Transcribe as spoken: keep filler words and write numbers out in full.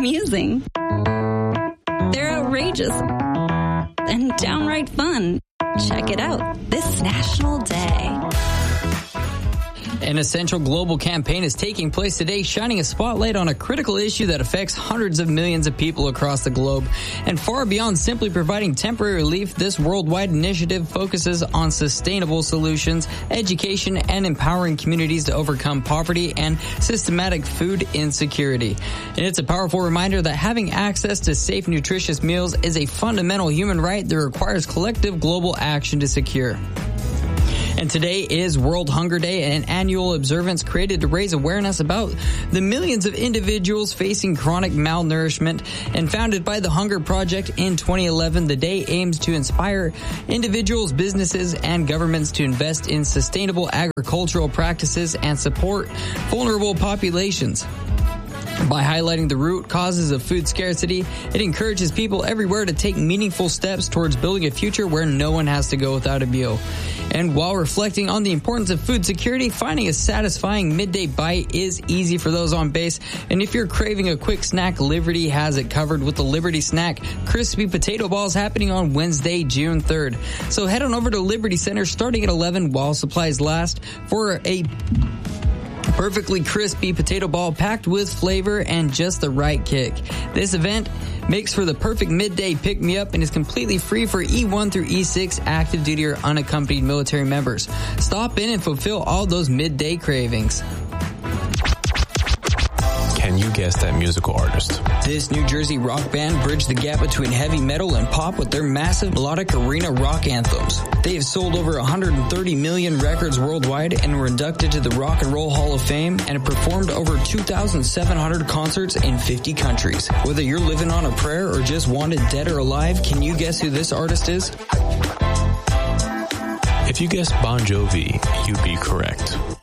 amusing. They're outrageous and downright fun. Check it out this National Day. An essential global campaign is taking place today, shining a spotlight on a critical issue that affects hundreds of millions of people across the globe. And far beyond simply providing temporary relief, this worldwide initiative focuses on sustainable solutions, education, and empowering communities to overcome poverty and systematic food insecurity. And it's a powerful reminder that having access to safe, nutritious meals is a fundamental human right that requires collective global action to secure. And today is World Hunger Day, an annual observance created to raise awareness about the millions of individuals facing chronic malnourishment. And founded by the Hunger Project in twenty eleven, the day aims to inspire individuals, businesses, and governments to invest in sustainable agricultural practices and support vulnerable populations. By highlighting the root causes of food scarcity, it encourages people everywhere to take meaningful steps towards building a future where no one has to go without a meal. And while reflecting on the importance of food security, finding a satisfying midday bite is easy for those on base. And if you're craving a quick snack, Liberty has it covered with the Liberty Snack Crispy Potato Balls happening on Wednesday, June third. So head on over to Liberty Center starting at eleven while supplies last for a perfectly crispy potato ball packed with flavor and just the right kick. This event makes for the perfect midday pick-me-up and is completely free for E one through E six active duty or unaccompanied military members. Stop in and fulfill all those midday cravings. Can you guess that musical artist? This New Jersey rock band bridged the gap between heavy metal and pop with their massive melodic arena rock anthems. They have sold over one hundred thirty million records worldwide and were inducted to the Rock and Roll Hall of Fame and have performed over two thousand seven hundred concerts in fifty countries. Whether you're living on a prayer or just wanted dead or alive, can you guess who this artist is? If you guessed Bon Jovi, you'd be correct.